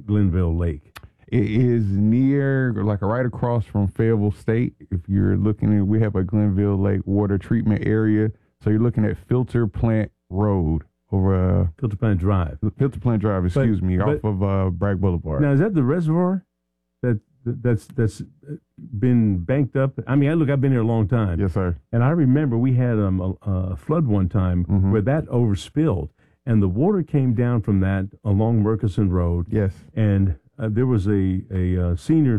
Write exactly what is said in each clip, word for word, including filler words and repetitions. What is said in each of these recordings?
Glenville Lake? It is near, like right across from Fayetteville State. If you're looking at, we have a Glenville Lake water treatment area. So you're looking at Filter Plant Road over uh, Filter Plant Drive. Filter Plant Drive, excuse but, me, but, off of uh, Bragg Boulevard. Now, is that the reservoir that that's that's been banked up? I mean, I look, I've been here a long time. Yes, sir. And I remember we had um, a, a flood one time mm-hmm. where that overspilled, and the water came down from that along Murchison Road. Yes. And uh, there was a a uh, senior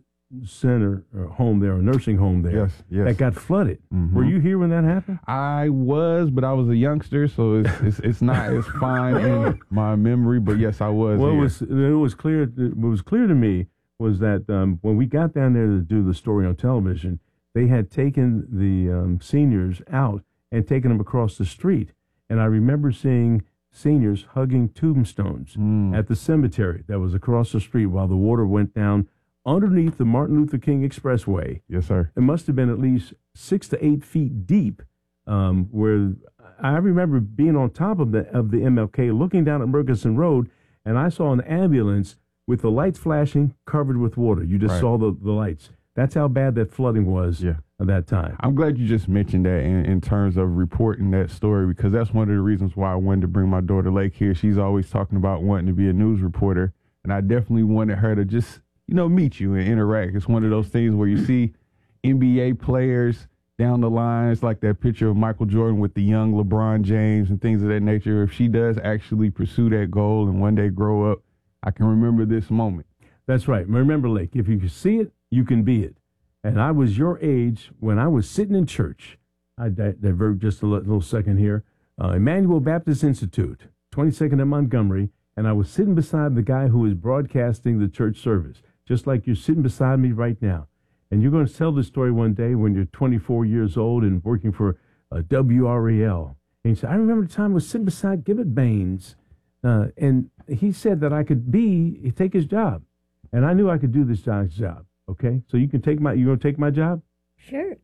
center or home there, a nursing home there. Yes, yes. That got flooded. Mm-hmm. Were you here when that happened? I was, but I was a youngster, so it's it's, it's not as fine in my memory. But yes, I was. Well, here. it was it was clear. What was clear to me was that um, when we got down there to do the story on television, they had taken the um, seniors out and taken them across the street, and I remember seeing seniors hugging tombstones mm. at the cemetery that was across the street while the water went down underneath the Martin Luther King Expressway. Yes, sir. It must have been at least six to eight feet deep, um, where I remember being on top of the of the M L K, looking down at Murchison Road, and I saw an ambulance with the lights flashing, covered with water. You just right. saw the, the lights. That's how bad that flooding was yeah. at that time. I'm glad you just mentioned that in, in terms of reporting that story, because that's one of the reasons why I wanted to bring my daughter Lake here. She's always talking about wanting to be a news reporter, and I definitely wanted her to just, you know, meet you and interact. It's one of those things where you see N B A players down the lines, like that picture of Michael Jordan with the young LeBron James and things of that nature. If she does actually pursue that goal and one day grow up, I can remember this moment. That's right. Remember, Lake, if you can see it, you can be it. And I was your age when I was sitting in church. I di- divert just a little second here. Uh, Emmanuel Baptist Institute, twenty-second and Montgomery, and I was sitting beside the guy who was broadcasting the church service, just like you're sitting beside me right now. And you're going to tell this story one day when you're twenty-four years old and working for uh, W R E L. And he said, I remember the time I was sitting beside Gibbet Baines, uh, and he said that I could be, take his job. And I knew I could do this guy's job. Okay, so you can take my, you gonna take my job? Sure.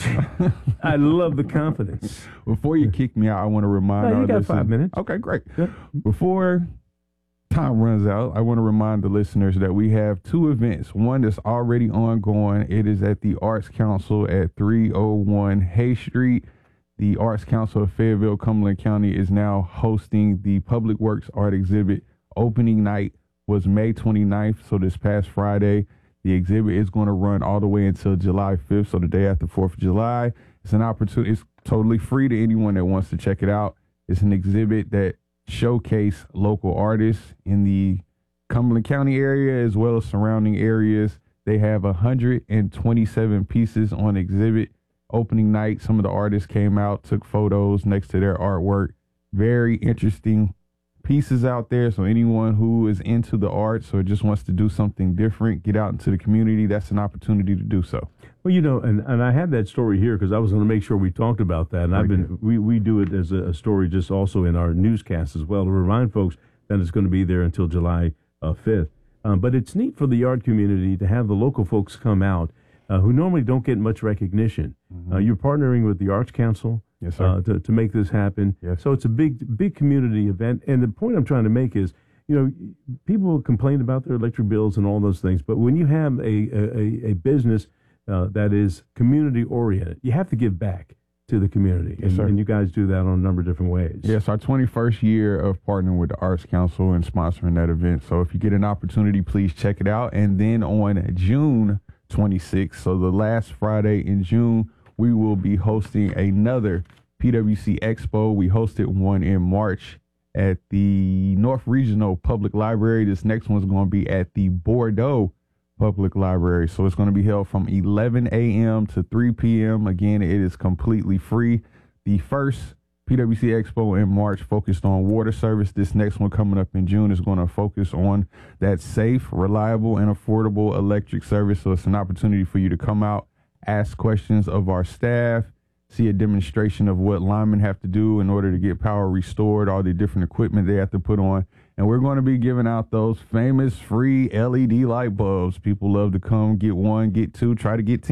I love the confidence. Before you kick me out, I want to remind no, our you got listeners. five minutes. Okay, great. Yeah. Before time runs out, I want to remind the listeners that we have two events. One that's already ongoing. It is at the Arts Council at three oh one Hay Street. The Arts Council of Fayetteville, Cumberland County is now hosting the Public Works Art Exhibit. Opening night was May twenty-ninth, so this past Friday. The exhibit is going to run all the way until July fifth, so the day after fourth of July. It's an opportunity. It's totally free to anyone that wants to check it out. It's an exhibit that showcase local artists in the Cumberland County area as well as surrounding areas. They have one hundred twenty-seven pieces on exhibit. Opening night, some of the artists came out, took photos next to their artwork. Very interesting pieces out there. So anyone who is into the arts or just wants to do something different, get out into the community, that's an opportunity to do so. Well, you know, and, and I had that story here because I was going to make sure we talked about that. And I've been, we, we do it as a, a story just also in our newscast as well to remind folks that it's going to be there until July uh, fifth. Um, but it's neat for the art community to have the local folks come out uh, who normally don't get much recognition. Mm-hmm. Uh, you're partnering with the Arts Council. Yes, sir. Uh, to, to make this happen. Yes. So it's a big, big community event. And the point I'm trying to make is, you know, people complain about their electric bills and all those things, but when you have a, a, a business uh, that is community oriented, you have to give back to the community. Yes, and, sir. and you guys do that on a number of different ways. Yes, our twenty-first year of partnering with the Arts Council and sponsoring that event. So if you get an opportunity, please check it out. And then on June twenty-sixth, so the last Friday in June, we will be hosting another P W C Expo. We hosted one in March at the North Regional Public Library. This next one's going to be at the Bordeaux Public Library. So it's going to be held from eleven a.m. to three p.m. Again, it is completely free. The first P W C Expo in March focused on water service. This next one coming up in June is going to focus on that safe, reliable, and affordable electric service. So it's an opportunity for you to come out, ask questions of our staff, see a demonstration of what linemen have to do in order to get power restored, all the different equipment they have to put on. And we're going to be giving out those famous free L E D light bulbs. People love to come get one, get two, try to get ten.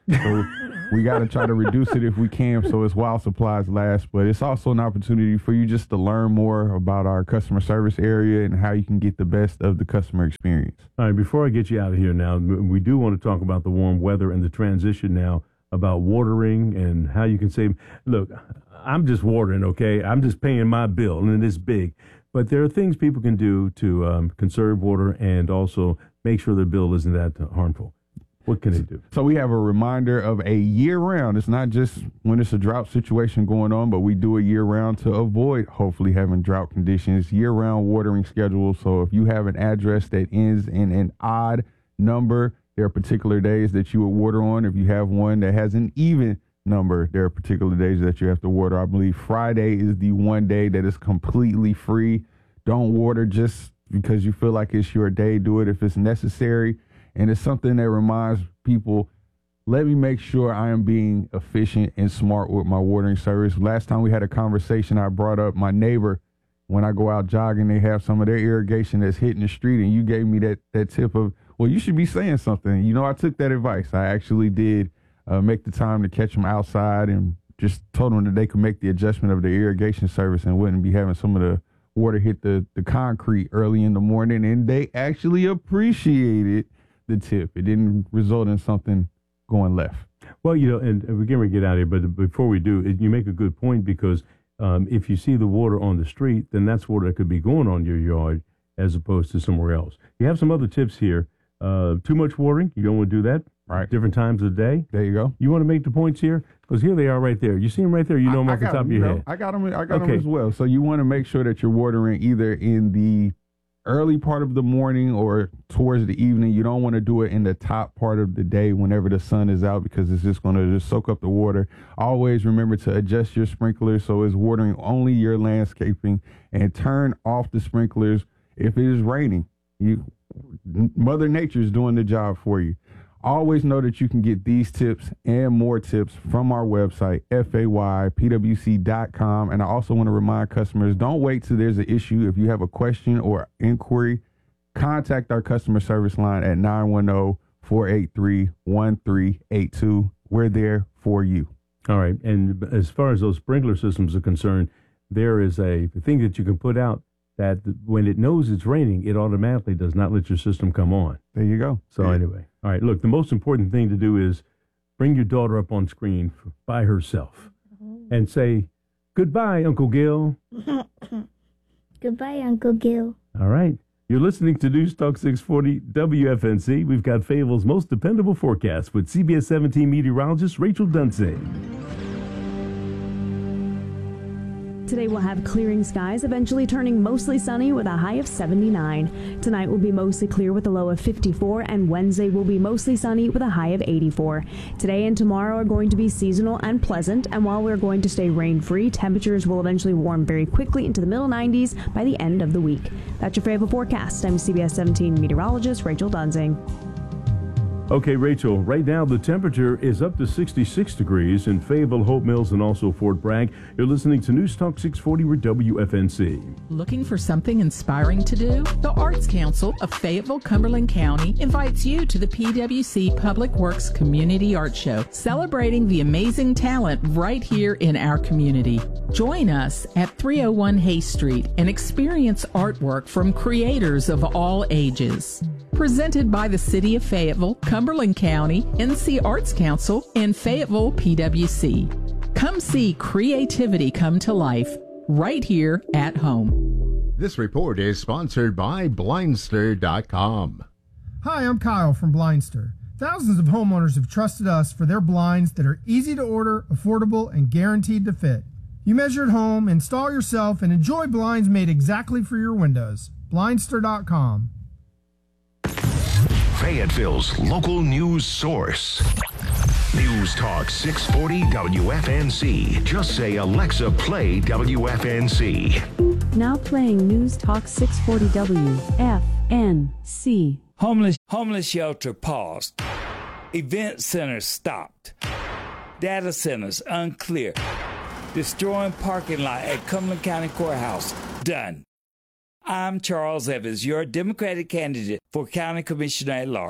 So we got to try to reduce it if we can, so it's while supplies last. But it's also an opportunity for you just to learn more about our customer service area and how you can get the best of the customer experience. All right, before I get you out of here now, we do want to talk about the warm weather and the transition now about watering and how you can save. Look, I'm just watering, okay? I'm just paying my bill, and it's big. But there are things people can do to um, conserve water and also make sure their bill isn't that harmful. What can they do? So we have a reminder of a year-round. It's not just when it's a drought situation going on, but we do it year-round to avoid hopefully having drought conditions. Year-round watering schedule. So if you have an address that ends in an odd number, there are particular days that you would water on. If you have one that has an even number, there are particular days that you have to water. I believe Friday is the one day that is completely free. Don't water just because you feel like it's your day. Do it if it's necessary. And it's something that reminds people, let me make sure I am being efficient and smart with my watering service. Last time we had a conversation, I brought up my neighbor. When I go out jogging, they have some of their irrigation that's hitting the street. And you gave me that, that tip of, well, you should be saying something. You know, I took that advice. I actually did uh, make the time to catch them outside and just told them that they could make the adjustment of their irrigation service and wouldn't be having some of the water hit the, the concrete early in the morning. And they actually appreciated the tip. It didn't result in something going left. Well, you know, and, and we're going to get out of here, but before we do, it, you make a good point because um, if you see the water on the street, then that's water that could be going on your yard as opposed to somewhere else. You have some other tips here. Uh, too much watering, you don't want to do that. Right. Different times of the day. There you go. You want to make the points here? Because here they are right there. You see them right there. You know them off the top of your head. I got them. I got Okay. them as well. So you want to make sure that you're watering either in the early part of the morning or towards the evening. You don't want to do it in the top part of the day whenever the sun is out because it's just going to just soak up the water. Always remember to adjust your sprinklers so it's watering only your landscaping, and turn off the sprinklers if it is raining. You, Mother Nature is doing the job for you. Always know that you can get these tips and more tips from our website, F A Y P W C dot com. And I also want to remind customers, don't wait till there's an issue. If you have a question or inquiry, contact our customer service line at nine one zero, four eight three, one three eight two. We're there for you. All right. And as far as those sprinkler systems are concerned, there is a thing that you can put out that when it knows it's raining, it automatically does not let your system come on. There you go. So yeah. anyway, all right, look, the most important thing to do is bring your daughter up on screen by herself and say, goodbye, Uncle Gil. Goodbye, Uncle Gil. All right. You're listening to News Talk six forty W F N C. We've got Fayetteville's most dependable forecast with C B S seventeen meteorologist Rachel Dunsing. Today we'll have clearing skies, eventually turning mostly sunny with a high of seventy-nine. Tonight will be mostly clear with a low of fifty-four, and Wednesday will be mostly sunny with a high of eighty-four. Today and tomorrow are going to be seasonal and pleasant, and while we're going to stay rain-free, temperatures will eventually warm very quickly into the middle nineties by the end of the week. That's your Fayetteville forecast. I'm C B S seventeen meteorologist Rachel Dunsing. Okay, Rachel, right now the temperature is up to sixty-six degrees in Fayetteville, Hope Mills, and also Fort Bragg. You're listening to News Talk six forty with W F N C. Looking for something inspiring to do? The Arts Council of Fayetteville, Cumberland County invites you to the P W C Public Works Community Art Show, celebrating the amazing talent right here in our community. Join us at three oh one Hay Street and experience artwork from creators of all ages. Presented by the City of Fayetteville, Cumberland County, N C Arts Council, and Fayetteville P W C. Come see creativity come to life right here at home. This report is sponsored by Blindster dot com. Hi, I'm Kyle from Blindster. Thousands of homeowners have trusted us for their blinds that are easy to order, affordable, and guaranteed to fit. You measure at home, install yourself, and enjoy blinds made exactly for your windows. Blindster dot com. Fayetteville's local news source. News Talk six forty W F N C. Just say, Alexa, play W F N C. Now playing News Talk six forty W F N C. Homeless homeless shelter paused. Event centers stopped. Data centers unclear. Destroying parking lot at Cumberland County Courthouse done. I'm Charles Evans, your Democratic candidate for County Commissioner at Large.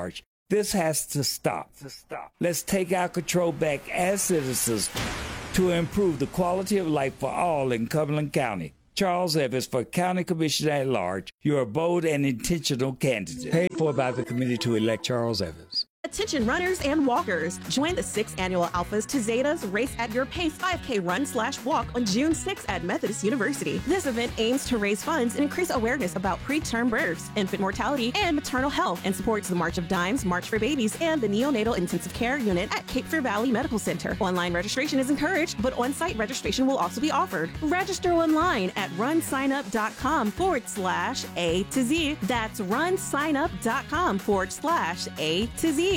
This has to stop. To stop. Let's take our control back as citizens to improve the quality of life for all in Cumberland County. Charles Evans for County Commissioner at Large. You're a bold and intentional candidate. Paid for by the committee to elect Charles Evans. Attention runners and walkers. Join the sixth annual Alphas to Zetas Race at Your Pace five K run slash walk on June sixth at Methodist University. This event aims to raise funds and increase awareness about preterm births, infant mortality, and maternal health, and supports the March of Dimes, March for Babies, and the Neonatal Intensive Care Unit at Cape Fear Valley Medical Center. Online registration is encouraged, but on-site registration will also be offered. Register online at runsignup.com forward slash A to Z. That's runsignup.com forward slash A to Z.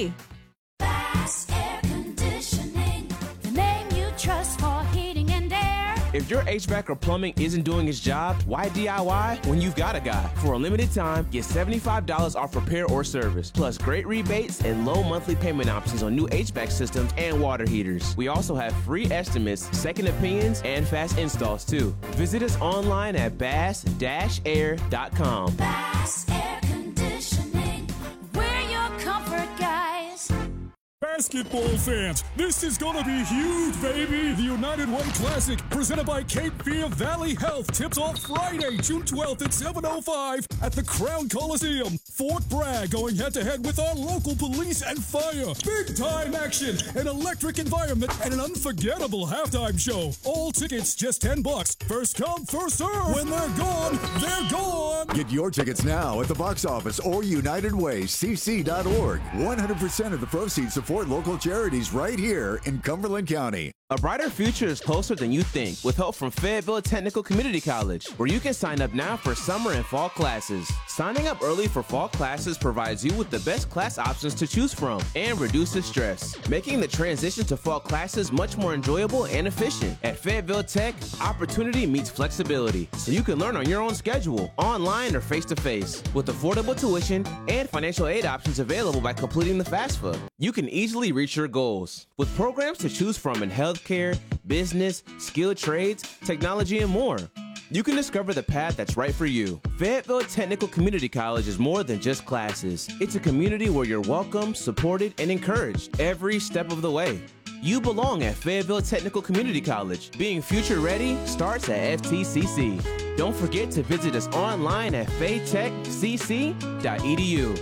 Bass Air Conditioning, the name you trust for heating and air. If your H V A C or plumbing isn't doing its job, why D I Y when you've got a guy? For a limited time, get seventy-five dollars off repair or service, plus great rebates and low monthly payment options on new H V A C systems and water heaters. We also have free estimates, second opinions, and fast installs too. Visit us online at bass dash air dot com. Bass Air Conditioning, we're your comfort guys. Basketball fans, this is gonna be huge, baby! The United Way Classic, presented by Cape Fear Valley Health, tips off Friday, June twelfth at seven oh five at the Crown Coliseum. Fort Bragg going head-to-head with our local police and fire. Big-time action, an electric environment, and an unforgettable halftime show. All tickets just ten bucks. First come, first serve. When they're gone, they're gone! Get your tickets now at the box office or united way c c dot org. one hundred percent of the proceeds support local charities right here in Cumberland County. A brighter future is closer than you think with help from Fayetteville Technical Community College, where you can sign up now for summer and fall classes. Signing up early for fall classes provides you with the best class options to choose from and reduces stress, making the transition to fall classes much more enjoyable and efficient. At Fayetteville Tech, opportunity meets flexibility, so you can learn on your own schedule, online or face-to-face, with affordable tuition and financial aid options available by completing the FAFSA. You can easily reach your goals with programs to choose from in healthcare, business, skilled trades, technology, and more. You can discover the path that's right for you. Fayetteville Technical Community College is more than just classes. It's a community where you're welcome, supported, and encouraged every step of the way. You belong at Fayetteville Technical Community College. Being future ready starts at F T C C. Don't forget to visit us online at faytech c c dot e d u.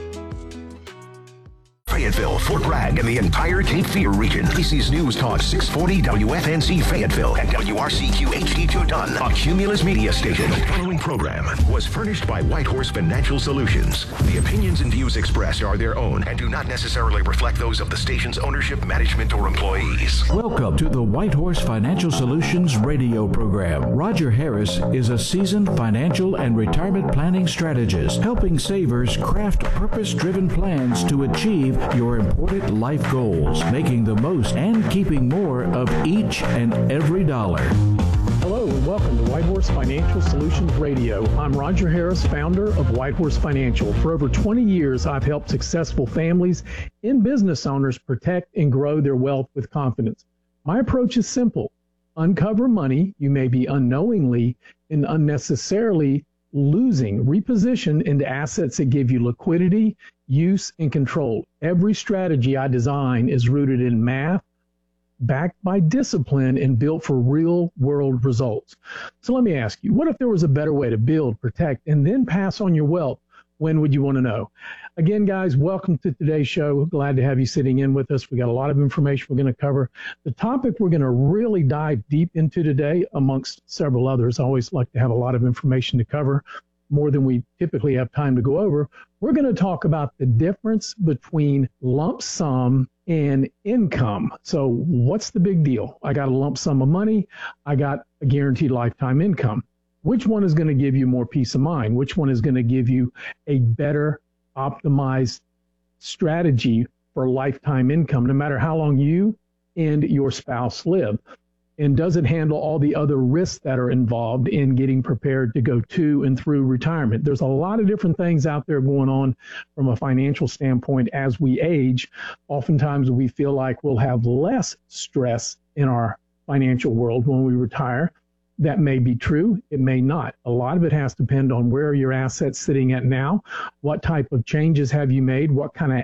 Fayetteville, Fort Bragg, and the entire Cape Fear region. This is News Talk six forty W F N C Fayetteville and W R C Q H D two Dunn, a Cumulus media station. The following program was furnished by Whitehorse Financial Solutions. The opinions and views expressed are their own and do not necessarily reflect those of the station's ownership, management, or employees. Welcome to the Whitehorse Financial Solutions radio program. Roger Harris is a seasoned financial and retirement planning strategist, helping savers craft purpose-driven plans to achieve your important life goals, making the most and keeping more of each and every dollar. Hello and welcome to Whitehorse Financial Solutions Radio. I'm Roger Harris, founder of Whitehorse Financial. For over twenty years, I've helped successful families and business owners protect and grow their wealth with confidence. My approach is simple. Uncover money you may be unknowingly and unnecessarily losing, reposition into assets that give you liquidity, use, and control. Every strategy I design is rooted in math, backed by discipline, and built for real-world results. So let me ask you, what if there was a better way to build, protect, and then pass on your wealth? When would you want to know? Again, guys, welcome to today's show. Glad to have you sitting in with us. We got a lot of information we're going to cover. The topic we're going to really dive deep into today, amongst several others. I always like to have a lot of information to cover, more than we typically have time to go over. We're going to talk about the difference between lump sum and income. So what's the big deal? I got a lump sum of money. I got a guaranteed lifetime income. Which one is going to give you more peace of mind? Which one is going to give you a better optimized strategy for lifetime income, no matter how long you and your spouse live? And does it handle all the other risks that are involved in getting prepared to go to and through retirement? There's a lot of different things out there going on from a financial standpoint as we age. Oftentimes we feel like we'll have less stress in our financial world when we retire. That may be true. It may not. A lot of it has to depend on where are your assets sitting at now. What type of changes have you made? What kind of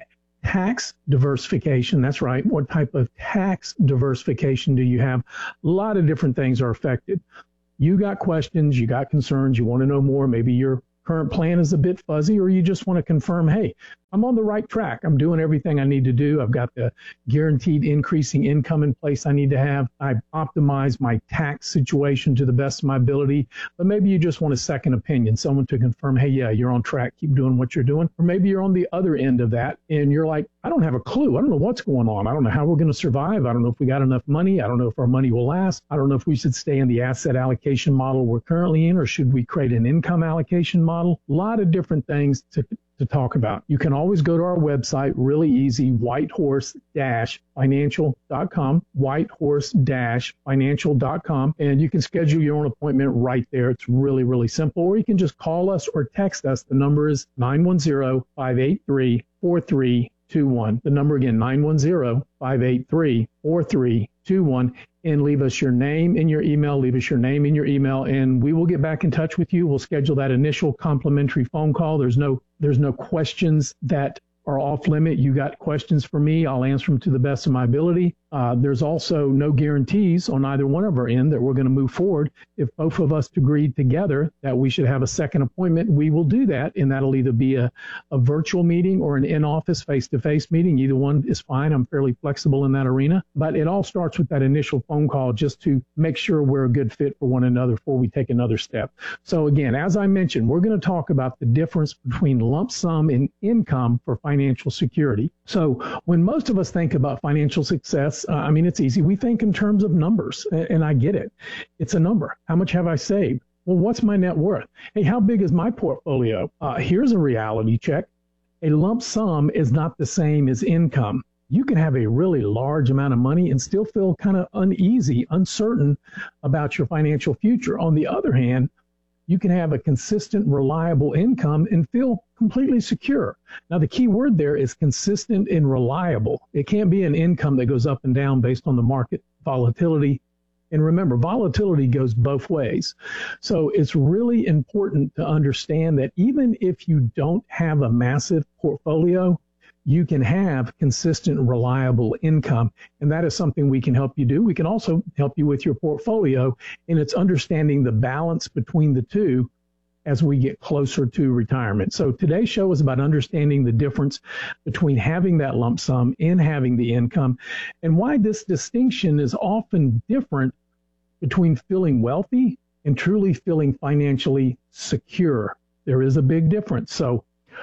tax diversification. That's right. What type of tax diversification do you have? A lot of different things are affected. You got questions, you got concerns, you want to know more. Maybe your current plan is a bit fuzzy, or you just want to confirm, hey, I'm on the right track. I'm doing everything I need to do. I've got the guaranteed increasing income in place I need to have. I've optimized my tax situation to the best of my ability. But maybe you just want a second opinion, someone to confirm, hey, yeah, you're on track. Keep doing what you're doing. Or maybe you're on the other end of that and you're like, I don't have a clue. I don't know what's going on. I don't know how we're going to survive. I don't know if we got enough money. I don't know if our money will last. I don't know if we should stay in the asset allocation model we're currently in, or should we create an income allocation model? A lot of different things to to talk about. You can always go to our website, really easy, whitehorse dash financial dot com, whitehorse dash financial dot com, and you can schedule your own appointment right there. It's really, really simple. Or you can just call us or text us. The number is nine one zero, five eight three, four three two one. The number again, nine one zero, five eight three, four three two one. And leave us your name and your email, leave us your name and your email, and we will get back in touch with you. We'll schedule that initial complimentary phone call. There's no there's no questions that are off limit. You got questions for me, I'll answer them to the best of my ability. Uh, there's also no guarantees on either one of our end that we're going to move forward. If both of us agreed together that we should have a second appointment, we will do that, and that'll either be a, a virtual meeting or an in-office face-to-face meeting. Either one is fine. I'm fairly flexible in that arena, but it all starts with that initial phone call just to make sure we're a good fit for one another before we take another step. So again, as I mentioned, we're going to talk about the difference between lump sum and income for financial security. So when most of us think about financial success, uh, I mean, it's easy. We think in terms of numbers, and, and I get it. It's a number. How much have I saved? Well, what's my net worth? Hey, how big is my portfolio? Uh, here's a reality check. A lump sum is not the same as income. You can have a really large amount of money and still feel kind of uneasy, uncertain about your financial future. On the other hand, you can have a consistent, reliable income and feel completely secure. Now, the key word there is consistent and reliable. It can't be an income that goes up and down based on the market volatility. And remember, volatility goes both ways. So it's really important to understand that even if you don't have a massive portfolio, you can have consistent, reliable income. And that is something we can help you do. We can also help you with your portfolio, and it's understanding the balance between the two as we get closer to retirement. So today's show is about understanding the difference between having that lump sum and having the income, and why this distinction is often different between feeling wealthy and truly feeling financially secure. There is a big difference. So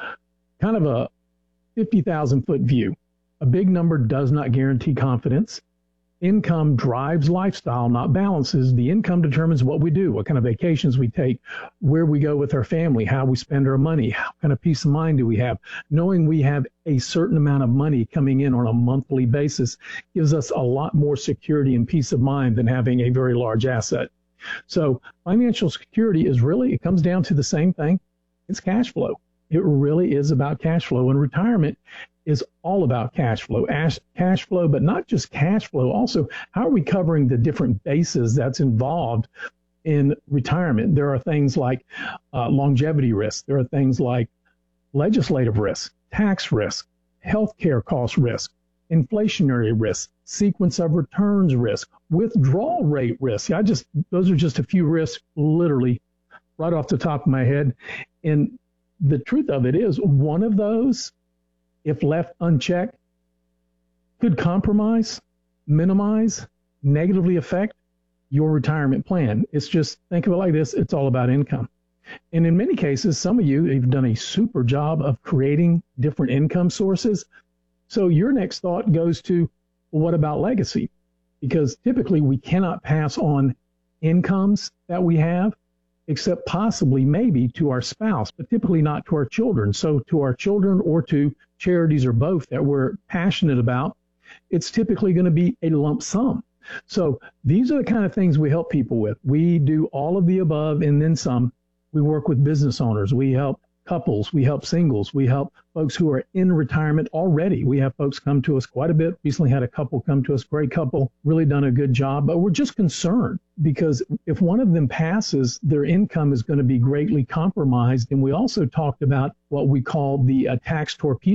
kind of a fifty thousand foot view. A big number does not guarantee confidence. Income drives lifestyle, not balances. The income determines what we do, what kind of vacations we take, where we go with our family, how we spend our money, how kind of peace of mind do we have. Knowing we have a certain amount of money coming in on a monthly basis gives us a lot more security and peace of mind than having a very large asset. So financial security is really, it comes down to the same thing. It's cash flow. It really is about cash flow, and retirement is all about cash flow. Ash, cash flow, but not just cash flow. Also, how are we covering the different bases that's involved in retirement? There are things like uh, longevity risk. There are things like legislative risk, tax risk, healthcare cost risk, inflationary risk, sequence of returns risk, withdrawal rate risk. I just those are just a few risks, literally, right off the top of my head. And the truth of it is, one of those, if left unchecked, could compromise, minimize, negatively affect your retirement plan. It's just, think of it like this, it's all about income. And in many cases, some of you have done a super job of creating different income sources. So your next thought goes to, well, what about legacy? Because typically we cannot pass on incomes that we have, except possibly maybe to our spouse, but typically not to our children. So to our children or to charities or both that we're passionate about, it's typically going to be a lump sum. So these are the kind of things we help people with. We do all of the above and then some. We work with business owners. We help couples. We help singles. We help folks who are in retirement already. We have folks come to us quite a bit. Recently had a couple come to us, great couple, really done a good job, but we're just concerned because if one of them passes, their income is going to be greatly compromised. And we also talked about what we call the uh, tax torpedo.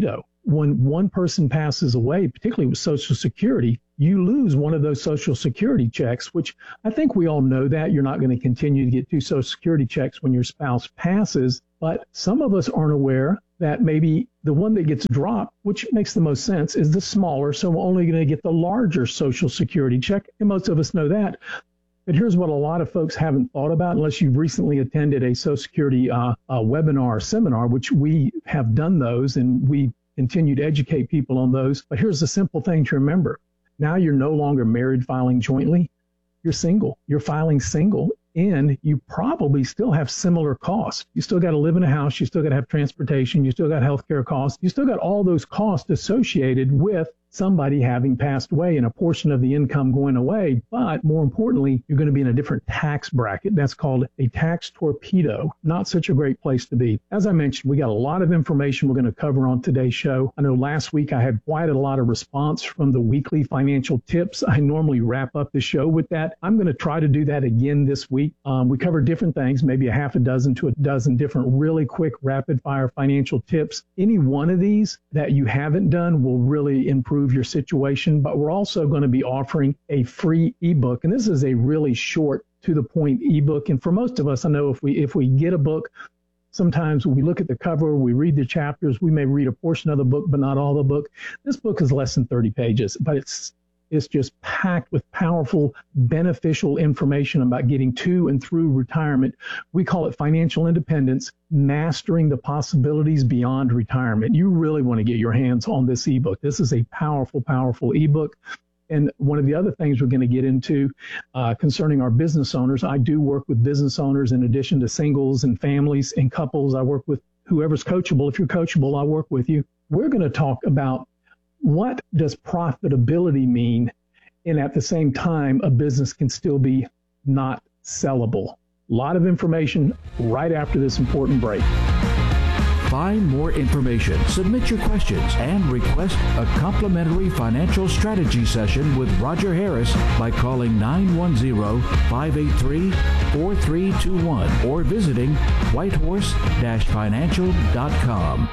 when one person passes away, particularly with Social Security, you lose one of those Social Security checks, which I think we all know that. You're not going to continue to get two Social Security checks when your spouse passes. But some of us aren't aware that maybe the one that gets dropped, which makes the most sense, is the smaller. So we're only going to get the larger Social Security check. And most of us know that. But here's what a lot of folks haven't thought about unless you've recently attended a Social Security uh, uh, webinar or seminar, which we have done those and we continue to educate people on those. But here's the simple thing to remember. Now you're no longer married filing jointly. You're single. You're filing single. And you probably still have similar costs. You still got to live in a house. You still got to have transportation. You still got healthcare costs. You still got all those costs associated with somebody having passed away and a portion of the income going away. But more importantly, you're going to be in a different tax bracket. That's called a tax torpedo. Not such a great place to be. As I mentioned, we got a lot of information we're going to cover on today's show. I know last week I had quite a lot of response from the weekly financial tips. I normally wrap up the show with that. I'm going to try to do that again this week. Um, we cover different things, maybe a half a dozen to a dozen different really quick rapid fire financial tips. Any one of these that you haven't done will really improve your situation, but we're also going to be offering a free ebook. And this is a really short, to the point ebook. And for most of us, I know if we if we get a book, sometimes when we look at the cover, we read the chapters, we may read a portion of the book, but not all the book. This book is less than thirty pages, but it's It's just packed with powerful, beneficial information about getting to and through retirement. We call it financial independence, mastering the possibilities beyond retirement. You really want to get your hands on this ebook. This is a powerful, powerful ebook. And one of the other things we're going to get into uh, concerning our business owners, I do work with business owners in addition to singles and families and couples. I work with whoever's coachable. If you're coachable, I'll work with you. We're going to talk about what does profitability mean, and at the same time, a business can still be not sellable. A lot of information right after this important break. Find more information, submit your questions, and request a complimentary financial strategy session with Roger Harris by calling nine one zero, five eight three, four three two one or visiting whitehorse dash financial dot com.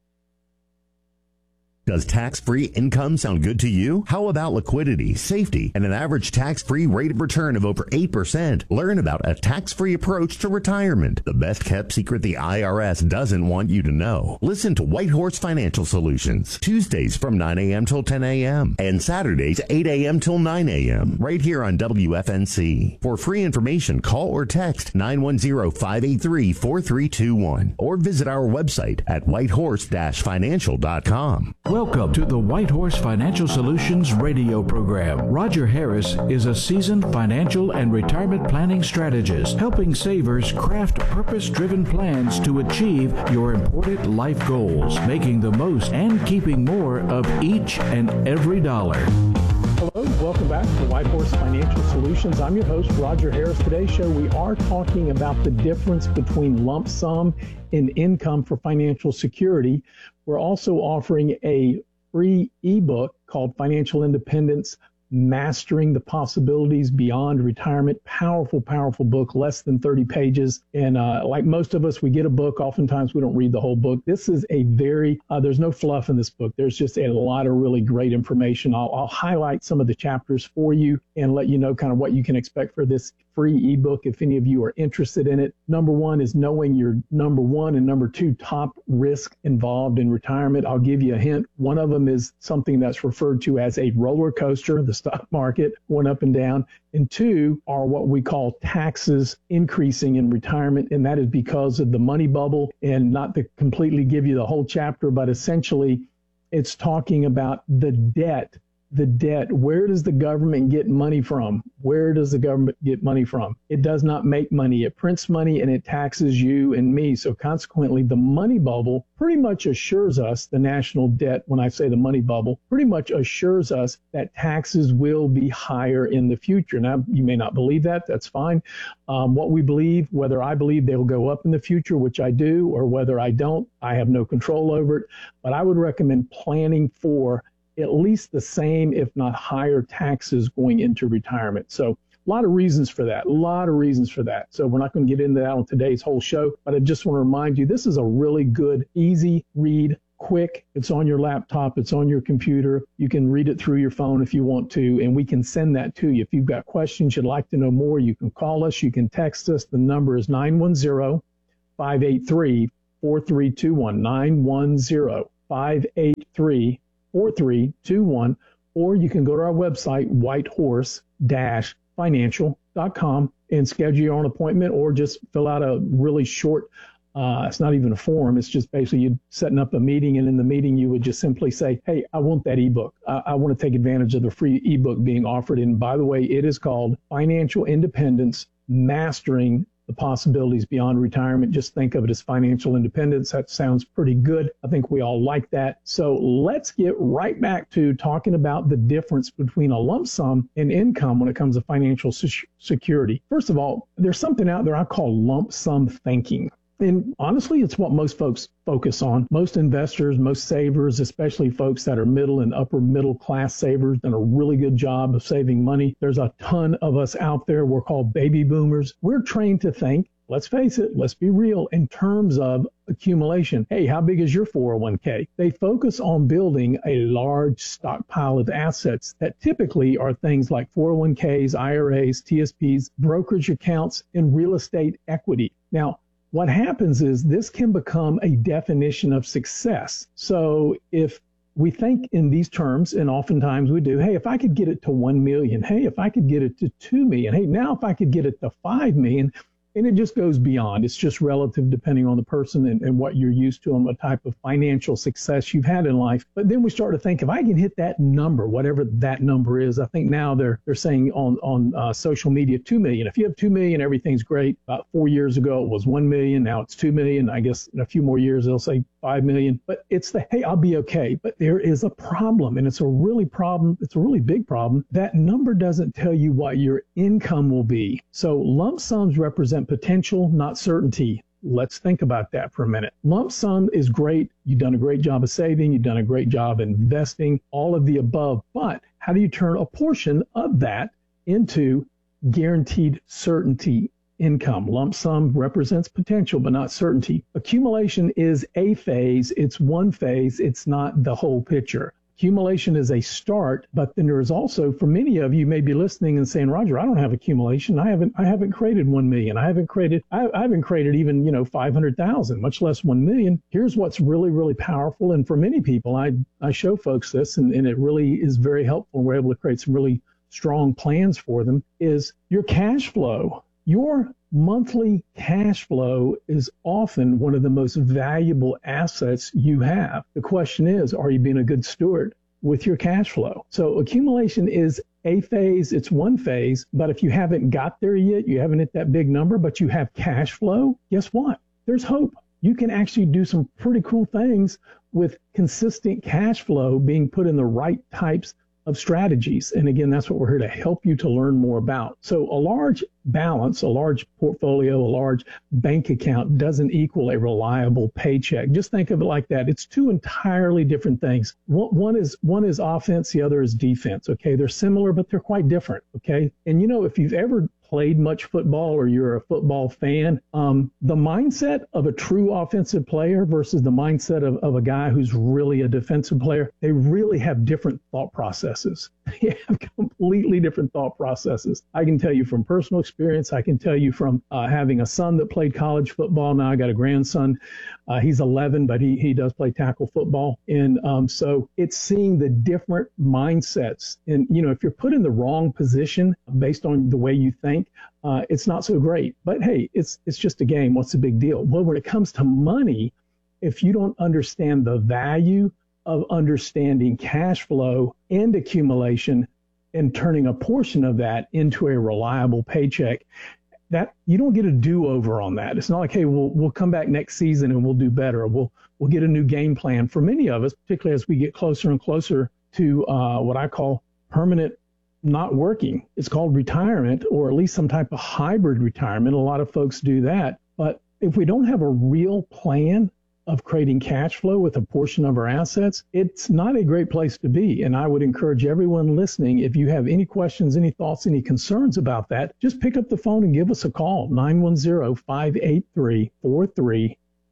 Does tax-free income sound good to you? How about liquidity, safety, and an average tax-free rate of return of over eight percent? Learn about a tax-free approach to retirement, the best-kept secret the I R S doesn't want you to know. Listen to Whitehorse Financial Solutions, Tuesdays from nine a.m. till ten a.m. and Saturdays eight a.m. till nine a.m. right here on W F N C. For free information, call or text nine one zero, five eight three, four three two one or visit our website at whitehorse dash financial dot com. Welcome to the Whitehorse Financial Solutions radio program. Roger Harris is a seasoned financial and retirement planning strategist, helping savers craft purpose-driven plans to achieve your important life goals, making the most and keeping more of each and every dollar. Hello, welcome back to Whitehorse Financial Solutions. I'm your host, Roger Harris. Today's show, we are talking about the difference between lump sum and income for financial security. We're also offering a free ebook called Financial Independence, Mastering the Possibilities Beyond Retirement. Powerful, powerful book, less than thirty pages. And uh, like most of us, we get a book. Oftentimes we don't read the whole book. This is a very, uh, there's no fluff in this book. There's just a lot of really great information. I'll, I'll highlight some of the chapters for you and let you know kind of what you can expect for this free ebook if any of you are interested in it. Number one is knowing your number one and number two top risk involved in retirement. I'll give you a hint. One of them is something that's referred to as a roller coaster, the stock market going up and down. And two are what we call taxes increasing in retirement. And that is because of the money bubble. And not to completely give you the whole chapter, but essentially it's talking about the debt The debt. Where does the government get money from? Where does the government get money from? It does not make money. It prints money and it taxes you and me. So consequently, the money bubble pretty much assures us, the national debt, when I say the money bubble, pretty much assures us that taxes will be higher in the future. Now, you may not believe that. That's fine. Um, what we believe, whether I believe they'll go up in the future, which I do, or whether I don't, I have no control over it. But I would recommend planning for at least the same, if not higher, taxes going into retirement. So a lot of reasons for that, a lot of reasons for that. So we're not going to get into that on today's whole show, but I just want to remind you, this is a really good, easy read quick. It's on your laptop. It's on your computer. You can read it through your phone if you want to, and we can send that to you. If you've got questions, you'd like to know more, you can call us. You can text us. The number is nine one zero, five eight three, four three two one, nine one zero, five eight three, four three two one, or you can go to our website, whitehorse dash financial dot com, and schedule your own appointment, or just fill out a really short Uh, it's not even a form. It's just basically you setting up a meeting, and in the meeting you would just simply say, hey, I want that ebook. I, I want to take advantage of the free ebook being offered. And by the way, it is called Financial Independence, Mastering the Possibilities Beyond Retirement. Just think of it as financial independence. That sounds pretty good. I think we all like that. So let's get right back to talking about the difference between a lump sum and income when it comes to financial security. First of all, there's something out there I call lump sum thinking. And honestly, it's what most folks focus on. Most investors, most savers, especially folks that are middle and upper middle class savers, done a really good job of saving money. There's a ton of us out there. We're called baby boomers. We're trained to think, let's face it, let's be real, in terms of accumulation. Hey, how big is your four oh one k? They focus on building a large stockpile of assets that typically are things like four oh one k's, I R A's, T S P's, brokerage accounts, and real estate equity. Now, what happens is this can become a definition of success. So if we think in these terms, and oftentimes we do, hey, if I could get it to one million, hey, if I could get it to two million, hey, now if I could get it to five million, and it just goes beyond. It's just relative depending on the person and, and what you're used to and what type of financial success you've had in life. But then we start to think, if I can hit that number, whatever that number is, I think now they're they're saying on, on uh, social media, two million. If you have two million, everything's great. About four years ago, it was one million. Now it's two million. I guess in a few more years, they'll say five million. But it's the, hey, I'll be okay. But there is a problem, and it's a really problem. It's a really big problem. That number doesn't tell you what your income will be. So lump sums represent potential, not certainty. Let's think about that for a minute. Lump sum is great. You've done a great job of saving. You've done a great job investing, all of the above. But how do you turn a portion of that into guaranteed certainty income? Lump sum represents potential, but not certainty. Accumulation is a phase. It's one phase. It's not the whole picture. Accumulation is a start, but then there is also, for many of you may be listening and saying, Roger, I don't have accumulation. I haven't, I haven't created one million. I haven't created, I, I haven't created even, you know, five hundred thousand, much less one million. Here's what's really, really powerful. And for many people, I, I show folks this, and, and it really is very helpful. We're able to create some really strong plans for them, is your cash flow. Your monthly cash flow is often one of the most valuable assets you have. The question is, are you being a good steward with your cash flow? So accumulation is a phase, it's one phase, but if you haven't got there yet, you haven't hit that big number, but you have cash flow, guess what? There's hope. You can actually do some pretty cool things with consistent cash flow being put in the right types of strategies. And again, that's what we're here to help you to learn more about. So a large balance, a large portfolio, a large bank account doesn't equal a reliable paycheck. Just think of it like that. It's two entirely different things. One is one is offense, the other is defense. Okay, they're similar, but they're quite different. Okay, and you know, if you've ever played much football or you're a football fan, um, the mindset of a true offensive player versus the mindset of, of a guy who's really a defensive player, they really have different thought processes. They have completely different thought processes. I can tell you from personal experience. I can tell you from uh, having a son that played college football. Now I got a grandson. Uh, he's eleven, but he he does play tackle football. And um, so it's seeing the different mindsets. And, you know, if you're put in the wrong position based on the way you think, uh, it's not so great. But hey, it's it's just a game. What's the big deal? Well, when it comes to money, if you don't understand the value of understanding cash flow and accumulation and turning a portion of that into a reliable paycheck, that you don't get a do-over on that. It's not like, hey, we'll we'll come back next season and we'll do better. We'll we'll get a new game plan. For many of us, particularly as we get closer and closer to uh, what I call permanent not working, it's called retirement, or at least some type of hybrid retirement. A lot of folks do that. But if we don't have a real plan of creating cash flow with a portion of our assets, it's not a great place to be. And I would encourage everyone listening, if you have any questions, any thoughts, any concerns about that, just pick up the phone and give us a call, nine one zero, five eight three, four three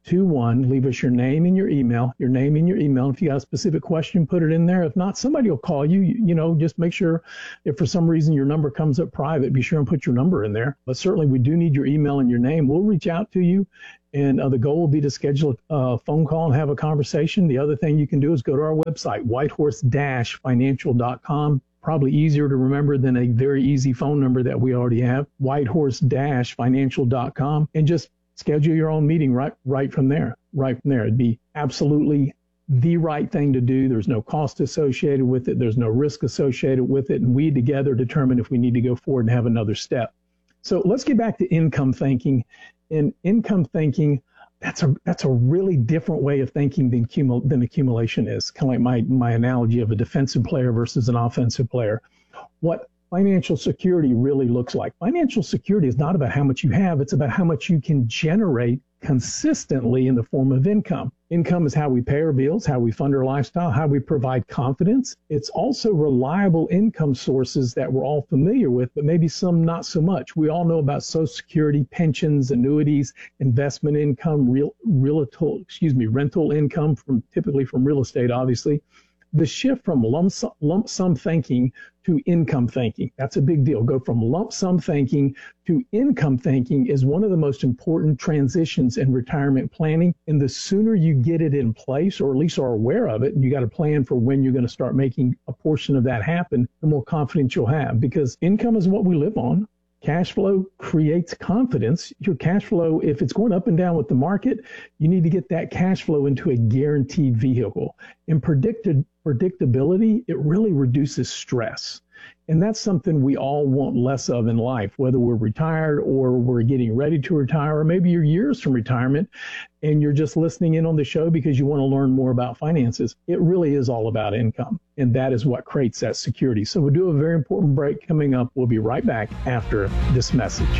two one. Leave us your name and your email, your name and your email. If you got a specific question, put it in there. If not, somebody will call you. You, you know, just make sure if for some reason your number comes up private, be sure and put your number in there. But certainly we do need your email and your name. We'll reach out to you. And uh, the goal will be to schedule a phone call and have a conversation. The other thing you can do is go to our website, whitehorse dash financial dot com. Probably easier to remember than a very easy phone number that we already have, whitehorse dash financial dot com, and just schedule your own meeting right right from there, right from there. It'd be absolutely the right thing to do. There's no cost associated with it. There's no risk associated with it. And we together determine if we need to go forward and have another step. So let's get back to income thinking. In income thinking, that's a that's a really different way of thinking than, cumul- than accumulation is. Kind of like my, my analogy of a defensive player versus an offensive player. What financial security really looks like. Financial security is not about how much you have. It's about how much you can generate consistently in the form of income. Income is how we pay our bills, how we fund our lifestyle, how we provide confidence. It's also reliable income sources that we're all familiar with, but maybe some not so much. We all know about Social Security, pensions, annuities, investment income, real, real excuse me, rental income from typically from real estate, obviously. The shift from lump sum, lump sum thinking to income thinking, that's a big deal. Go from lump sum thinking to income thinking is one of the most important transitions in retirement planning. And the sooner you get it in place, or at least are aware of it, and you got a plan for when you're going to start making a portion of that happen, the more confidence you'll have. Because income is what we live on. Cash flow creates confidence. Your cash flow, if it's going up and down with the market, you need to get that cash flow into a guaranteed vehicle. And predicted predictability, it really reduces stress. And that's something we all want less of in life, whether we're retired or we're getting ready to retire, or maybe you're years from retirement and you're just listening in on the show because you want to learn more about finances. It really is all about income. And that is what creates that security. So we'll do a very important break coming up. We'll be right back after this message.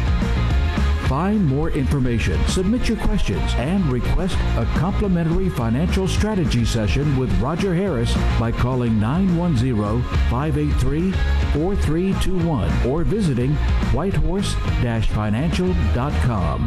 Find more information, submit your questions, and request a complimentary financial strategy session with Roger Harris by calling nine one zero, five eight three, four three two one or visiting whitehorse dash financial dot com.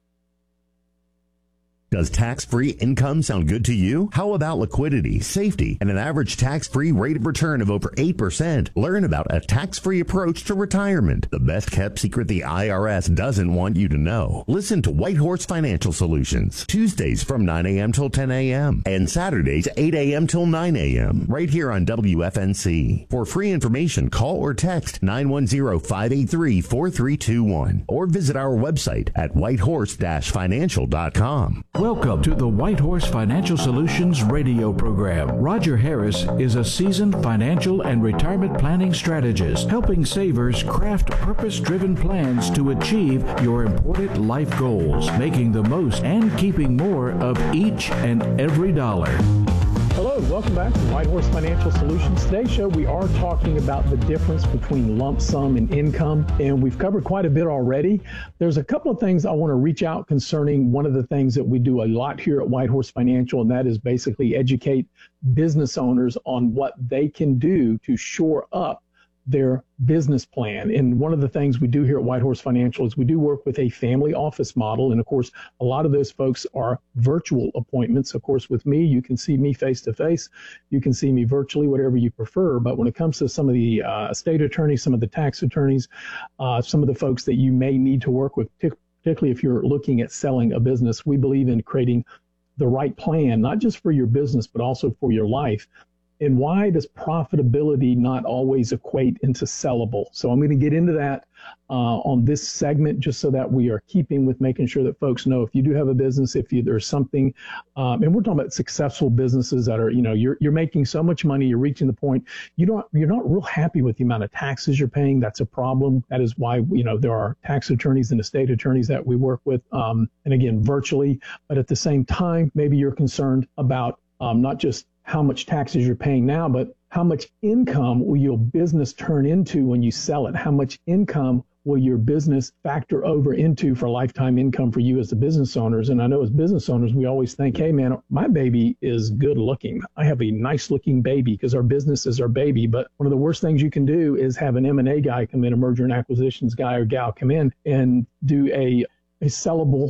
Does tax-free income sound good to you? How about liquidity, safety, and an average tax-free rate of return of over eight percent? Learn about a tax-free approach to retirement, the best-kept secret the I R S doesn't want you to know. Listen to Whitehorse Financial Solutions, Tuesdays from nine a.m. till ten a.m. and Saturdays eight a.m. till nine a.m. right here on W F N C. For free information, call or text nine one zero, five eight three, four three two one or visit our website at whitehorse dash financial dot com. Welcome to the Whitehorse Financial Solutions radio program. Roger Harris is a seasoned financial and retirement planning strategist, helping savers craft purpose-driven plans to achieve your important life goals, making the most and keeping more of each and every dollar. Hello, welcome back to Whitehorse Financial Solutions. Today's show, we are talking about the difference between lump sum and income, and we've covered quite a bit already. There's a couple of things I want to reach out concerning one of the things that we do a lot here at Whitehorse Financial, and that is basically educate business owners on what they can do to shore up their business plan. And one of the things we do here at Whitehorse Financial is we do work with a family office model. And of course, a lot of those folks are virtual appointments. Of course, with me, you can see me face to face. You can see me virtually, whatever you prefer. But when it comes to some of the uh, estate attorneys, some of the tax attorneys, uh, some of the folks that you may need to work with, particularly if you're looking at selling a business, we believe in creating the right plan, not just for your business, but also for your life. And why does profitability not always equate into sellable? So I'm going to get into that uh, on this segment, just so that we are keeping with making sure that folks know if you do have a business, if you, there's something, um, and we're talking about successful businesses that are, you know, you're you're making so much money, you're reaching the point you don't you're not real happy with the amount of taxes you're paying. That's a problem. That is why, you know, there are tax attorneys and estate attorneys that we work with, um, and again, virtually. But at the same time, maybe you're concerned about um, not just how much taxes you're paying now, but how much income will your business turn into when you sell it? How much income will your business factor over into for lifetime income for you as the business owners? And I know as business owners, we always think, hey, man, my baby is good looking. I have a nice looking baby because our business is our baby. But one of the worst things you can do is have an M and A guy come in, a merger and acquisitions guy or gal come in and do a, a sellable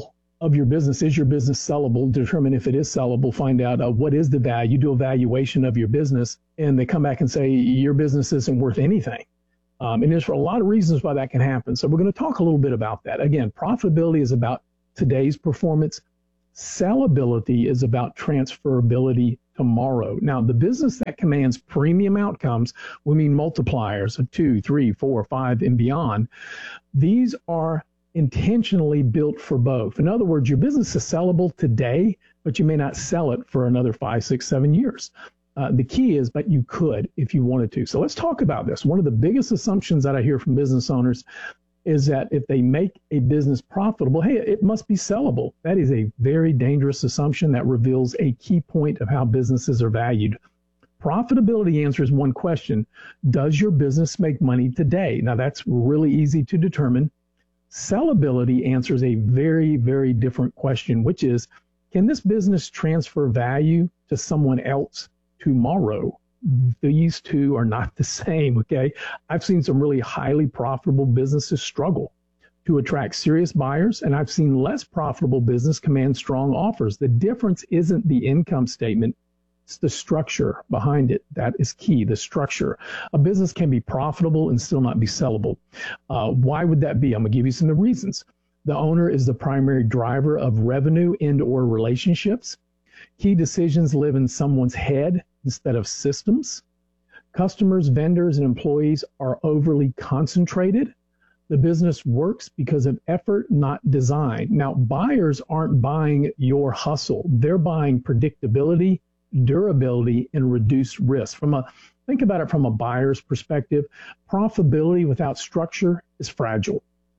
of your business. Is your business sellable? Determine if it is sellable. Find out uh, what is the value. Do a valuation of your business, and they come back and say your business isn't worth anything. Um, and there's for a lot of reasons why that can happen. So we're going to talk a little bit about that. Again, profitability is about today's performance. Sellability is about transferability tomorrow. Now, the business that commands premium outcomes, we mean multipliers of two, three, four, five, and beyond. These are intentionally built for both. In other words, your business is sellable today, but you may not sell it for another five, six, seven years. Uh, the key is, but you could if you wanted to. So let's talk about this. One of the biggest assumptions that I hear from business owners is that if they make a business profitable, hey, it must be sellable. That is a very dangerous assumption that reveals a key point of how businesses are valued. Profitability answers one question: does your business make money today? Now, that's really easy to determine. Sellability answers a very, very different question, which is, can this business transfer value to someone else tomorrow? These two are not the same, okay? I've seen some really highly profitable businesses struggle to attract serious buyers, and I've seen less profitable business command strong offers. The difference isn't the income statement, it's the structure behind it. That is key, the structure. A business can be profitable and still not be sellable. Uh, why would that be? I'm gonna give you some of the reasons. The owner is the primary driver of revenue and or relationships. Key decisions live in someone's head instead of systems. Customers, vendors, and employees are overly concentrated. The business works because of effort, not design. Now, buyers aren't buying your hustle. They're buying predictability, durability, and reduced risk. From a, think about it from a buyer's perspective. Profitability without structure is fragile.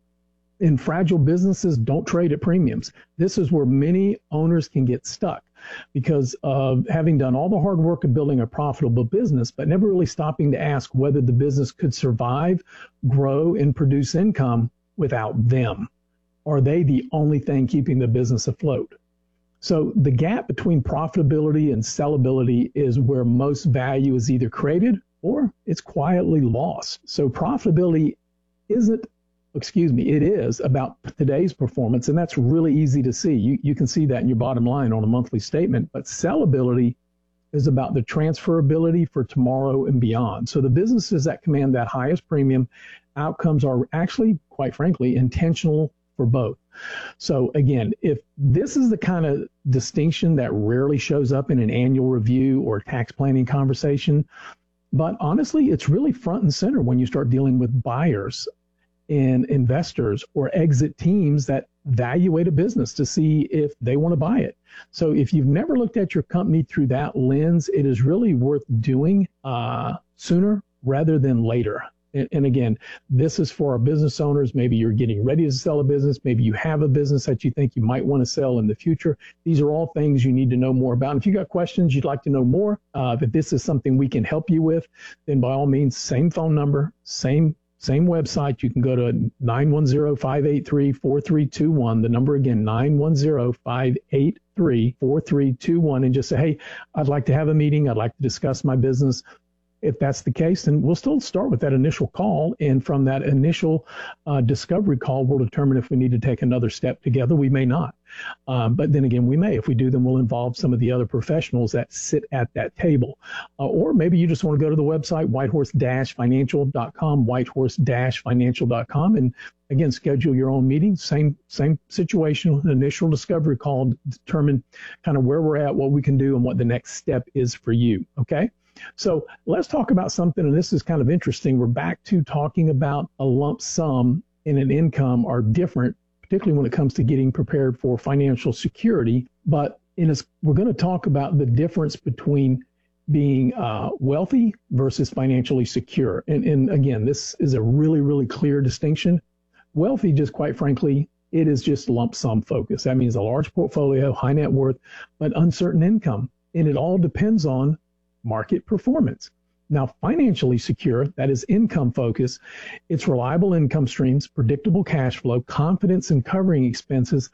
And fragile businesses don't trade at premiums. This is where many owners can get stuck because of having done all the hard work of building a profitable business, but never really stopping to ask whether the business could survive, grow, and produce income without them. Are they the only thing keeping the business afloat? So the gap between profitability and sellability is where most value is either created or it's quietly lost. So profitability isn't Excuse me, it is about today's performance, and that's really easy to see. You, you can see that in your bottom line on a monthly statement, but sellability is about the transferability for tomorrow and beyond. So the businesses that command that highest premium outcomes are actually, quite frankly, intentional for both. So again, if this is the kind of distinction that rarely shows up in an annual review or tax planning conversation, but honestly, it's really front and center when you start dealing with buyers and investors or exit teams that evaluate a business to see if they want to buy it. So if you've never looked at your company through that lens, it is really worth doing uh, sooner rather than later. And, and again, this is for our business owners. Maybe you're getting ready to sell a business. Maybe you have a business that you think you might want to sell in the future. These are all things you need to know more about. And if you got questions you'd like to know more, uh, if this is something we can help you with, then by all means, same phone number, same Same website. You can go to nine one zero, five eight three, four three two one. The number again, nine one zero, five eight three, four three two one, and just say, hey, I'd like to have a meeting. I'd like to discuss my business. If that's the case, then we'll still start with that initial call. And from that initial uh, discovery call, we'll determine if we need to take another step together. We may not. Um, but then again, we may. If we do, then we'll involve some of the other professionals that sit at that table. Uh, or maybe you just want to go to the website, whitehorse dash financial dot com, whitehorse dash financial dot com, and again, schedule your own meeting. Same same situation, an initial discovery call to determine kind of where we're at, what we can do, and what the next step is for you, okay? So let's talk about something, and this is kind of interesting. We're back to talking about a lump sum and an income are different, particularly when it comes to getting prepared for financial security. But in a, we're going to talk about the difference between being uh, wealthy versus financially secure. And, and again, this is a really, really clear distinction. Wealthy, just quite frankly, it is just lump sum focus. That means a large portfolio, high net worth, but uncertain income. And it all depends on market performance. Now, financially secure, that is income focus, it's reliable income streams, predictable cash flow, confidence in covering expenses,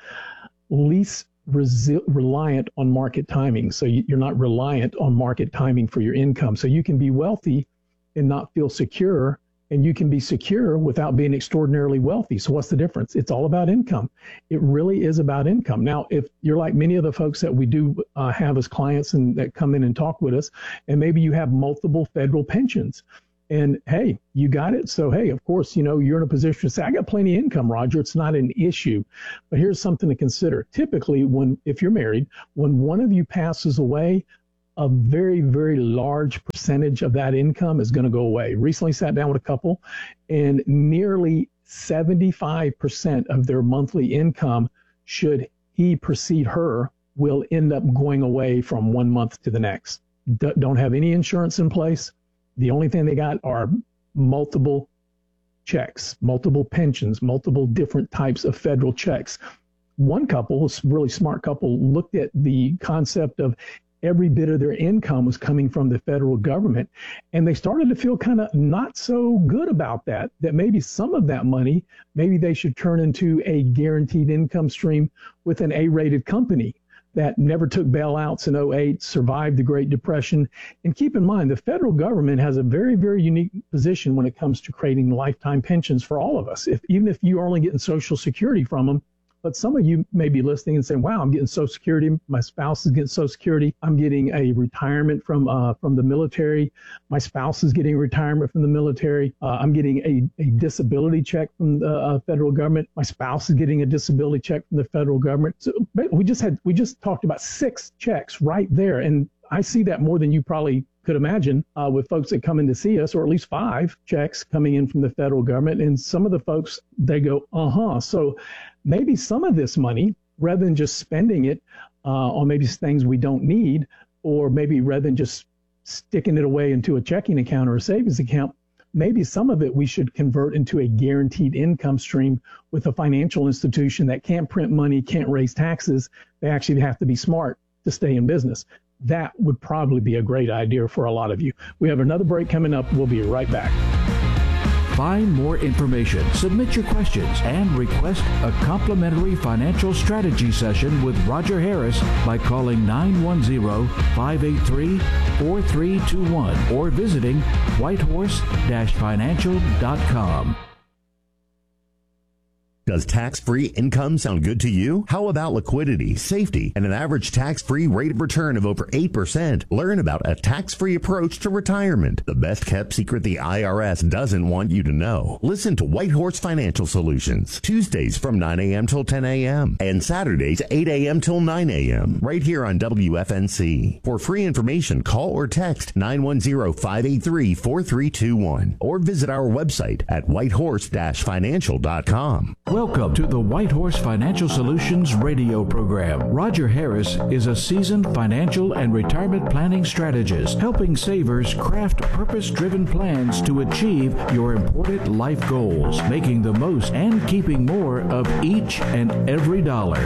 least resi- reliant on market timing. So you're not reliant on market timing for your income. So you can be wealthy and not feel secure and you can be secure without being extraordinarily wealthy. So what's the difference? It's all about income. It really is about income. Now, if you're like many of the folks that we do uh, have as clients and that come in and talk with us, and maybe you have multiple federal pensions, and hey, you got it. So, hey, of course, you know, you're in a position to say, I got plenty of income, Roger. It's not an issue. But here's something to consider. Typically, when if you're married, when one of you passes away, a very, very large percentage of that income is going to go away. Recently sat down with a couple, and nearly seventy-five percent of their monthly income, should he precede her, will end up going away from one month to the next. D- don't have any insurance in place. The only thing they got are multiple checks, multiple pensions, multiple different types of federal checks. One couple, a really smart couple, looked at the concept of every bit of their income was coming from the federal government, and they started to feel kind of not so good about that, that maybe some of that money, maybe they should turn into a guaranteed income stream with an A-rated company that never took bailouts in oh eight, survived the Great Depression. And keep in mind, the federal government has a very, very unique position when it comes to creating lifetime pensions for all of us. If, even if you're only getting Social Security from them, but some of you may be listening and saying, wow, I'm getting Social Security. My spouse is getting Social Security. I'm getting a retirement from uh, from the military. My spouse is getting retirement from the military. Uh, I'm getting a, a disability check from the uh, federal government. My spouse is getting a disability check from the federal government. So we just had we just talked about six checks right there. And I see that more than you probably could imagine uh, with folks that come in to see us, or at least five checks coming in from the federal government. And some of the folks, they go, uh-huh. So maybe some of this money, rather than just spending it uh, on maybe things we don't need, or maybe rather than just sticking it away into a checking account or a savings account, maybe some of it we should convert into a guaranteed income stream with a financial institution that can't print money, can't raise taxes. They actually have to be smart to stay in business. That would probably be a great idea for a lot of you. We have another break coming up. We'll be right back. Find more information, submit your questions, and request a complimentary financial strategy session with Roger Harris by calling nine one zero, five eight three, four three two one or visiting whitehorse dash financial dot com. Does tax-free income sound good to you? How about liquidity, safety, and an average tax-free rate of return of over eight percent? Learn about a tax-free approach to retirement. The best-kept secret the I R S doesn't want you to know. Listen to Whitehorse Financial Solutions, Tuesdays from nine a.m. till ten a.m. and Saturdays eight a.m. till nine a.m. right here on W F N C. For free information, call or text nine one zero, five eight three, four three two one or visit our website at whitehorse dash financial dot com. Welcome to the Whitehorse Financial Solutions radio program. Roger Harris is a seasoned financial and retirement planning strategist, helping savers craft purpose-driven plans to achieve your important life goals, making the most and keeping more of each and every dollar.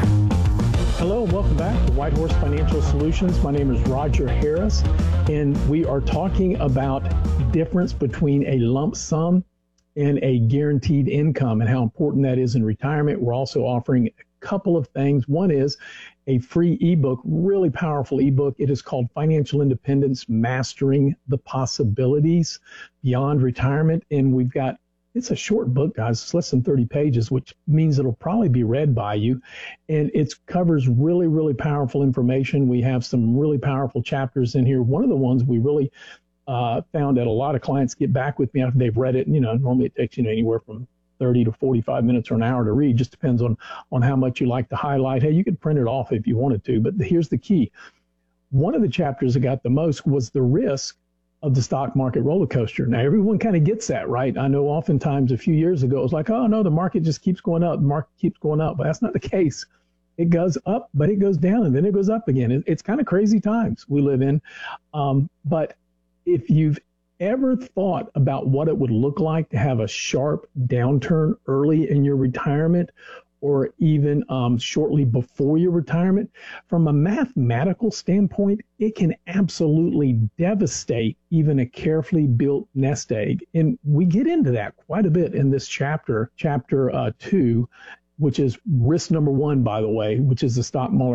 Hello and welcome back to Whitehorse Financial Solutions. My name is Roger Harris, and we are talking about the difference between a lump sum and a guaranteed income and how important that is in retirement. We're also offering a couple of things. One is a free ebook, really powerful ebook. It is called Financial Independence, Mastering the Possibilities Beyond Retirement. And we've got, it's a short book, guys. It's less than thirty pages, which means it'll probably be read by you. And it covers really, really powerful information. We have some really powerful chapters in here. One of the ones we really Uh, found that a lot of clients get back with me after they've read it. And, you know, normally it takes, you know, anywhere from thirty to forty-five minutes or an hour to read. Just depends on, on how much you like to highlight. Hey, you could print it off if you wanted to, but here's the key. One of the chapters that got the most was the risk of the stock market roller coaster. Now, everyone kind of gets that, right? I know oftentimes a few years ago, it was like, oh, no, the market just keeps going up. The market keeps going up, but that's not the case. It goes up, but it goes down, and then it goes up again. It, it's kind of crazy times we live in. Um, but if you've ever thought about what it would look like to have a sharp downturn early in your retirement, or even um, shortly before your retirement, from a mathematical standpoint, it can absolutely devastate even a carefully built nest egg. And we get into that quite a bit in this chapter, chapter uh, two, which is risk number one, by the way, which is the stock market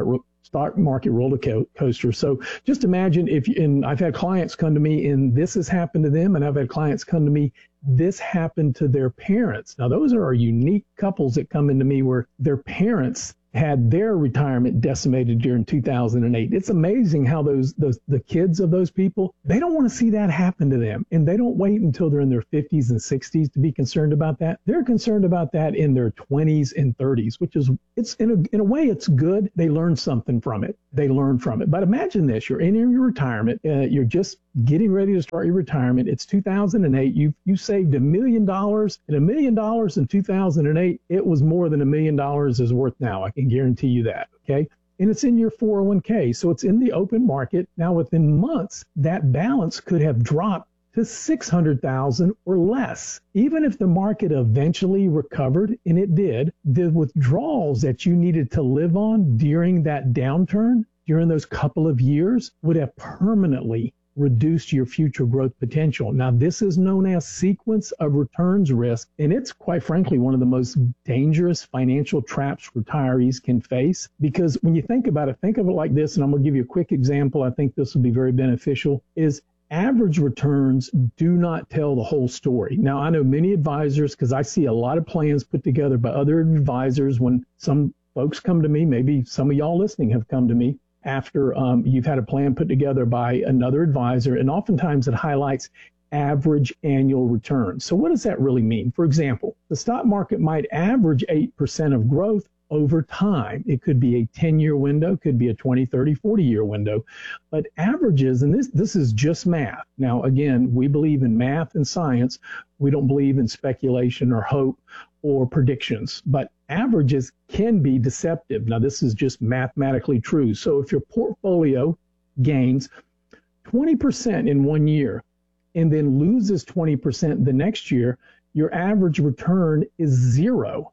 stock market roller co- coaster. So just imagine if, you, and I've had clients come to me and this has happened to them, and I've had clients come to me, this happened to their parents. Now, those are unique couples that come into me where their parents had their retirement decimated during two thousand eight. It's amazing how those those the kids of those people, they don't want to see that happen to them, and they don't wait until they're in their fifties and sixties to be concerned about that. They're concerned about that in their twenties and thirties, which is, it's in a in a way it's good. They learn something from it. They learn from it. But imagine this: you're in your retirement, uh, you're just getting ready to start your retirement. It's two thousand eight. You you saved a million dollars, and a million dollars in two thousand eight, it was more than a million dollars is worth now. I can guarantee you that. Okay. And it's in your four oh one k. So it's in the open market. Now, within months, that balance could have dropped to six hundred thousand or less. Even if the market eventually recovered, and it did, the withdrawals that you needed to live on during that downturn, during those couple of years, would have permanently reduced your future growth potential. Now, this is known as sequence of returns risk, and it's quite frankly one of the most dangerous financial traps retirees can face. Because when you think about it, think of it like this, and I'm going to give you a quick example. I think this will be very beneficial, is average returns do not tell the whole story. Now, I know many advisors, because I see a lot of plans put together by other advisors. When some folks come to me, maybe some of y'all listening have come to me, after um, you've had a plan put together by another advisor, and oftentimes it highlights average annual return. So what does that really mean? For example, the stock market might average eight percent of growth over time. It could be a ten-year window, could be a twenty, thirty, forty-year window, but averages, and this, this is just math. Now, again, we believe in math and science. We don't believe in speculation or hope or predictions, but averages can be deceptive. Now, this is just mathematically true. So if your portfolio gains twenty percent in one year and then loses twenty percent the next year, your average return is zero.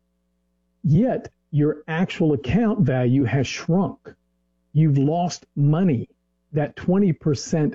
Yet your actual account value has shrunk. You've lost money. That twenty percent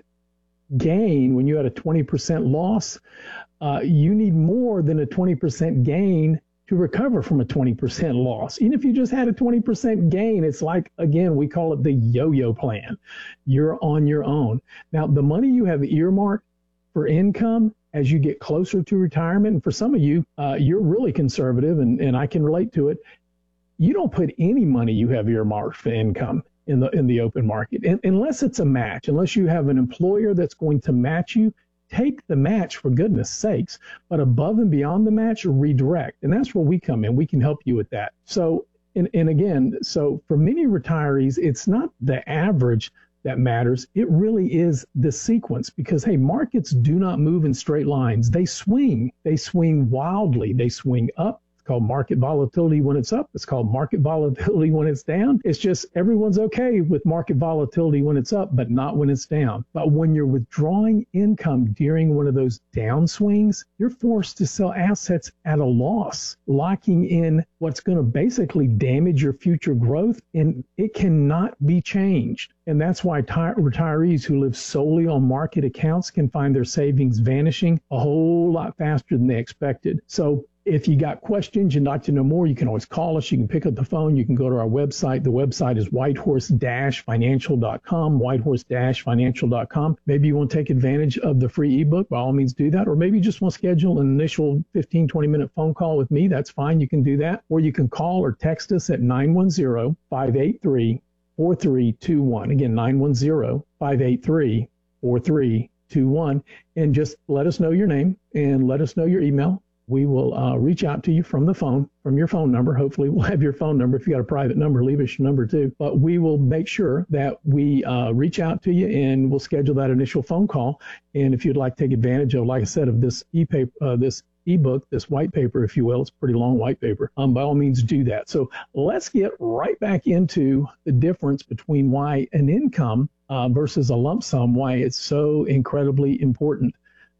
gain, when you had a twenty percent loss, uh, you need more than a twenty percent gain to recover from a twenty percent loss. Even if you just had a twenty percent gain, it's like, again, we call it the yo-yo plan. You're on your own. Now, the money you have earmarked for income as you get closer to retirement, and for some of you, uh, you're really conservative, and, and I can relate to it. You don't put any money you have earmarked for income in the in the open market, and, unless it's a match, unless you have an employer that's going to match you. Take the match, for goodness sakes, but above and beyond the match, redirect. And that's where we come in. We can help you with that. So, and, and again, so for many retirees, it's not the average that matters. It really is the sequence, because, hey, markets do not move in straight lines. They swing. They swing wildly. They swing up. Called market volatility when it's up. It's called market volatility when it's down. It's just everyone's okay with market volatility when it's up, but not when it's down. But when you're withdrawing income during one of those downswings, you're forced to sell assets at a loss, locking in what's going to basically damage your future growth, and it cannot be changed. And that's why t- retirees who live solely on market accounts can find their savings vanishing a whole lot faster than they expected. So if you got questions, you'd like to know more, you can always call us. You can pick up the phone. You can go to our website. The website is whitehorse dash financial dot com, whitehorse dash financial dot com. Maybe you want to take advantage of the free ebook. By all means, do that. Or maybe you just want to schedule an initial fifteen, twenty minute phone call with me. That's fine. You can do that. Or you can call or text us at nine one zero, five eight three, four three two one. Again, nine one zero, five eight three, four three two one. And just let us know your name and let us know your email. We will uh, reach out to you from the phone, from your phone number. Hopefully we'll have your phone number. If you got a private number, leave us your number too. But we will make sure that we uh, reach out to you, and we'll schedule that initial phone call. And if you'd like to take advantage of, like I said, of this e-paper, uh, this ebook, this white paper, if you will, it's a pretty long white paper, um, by all means do that. So let's get right back into the difference between why an income uh, versus a lump sum, why it's so incredibly important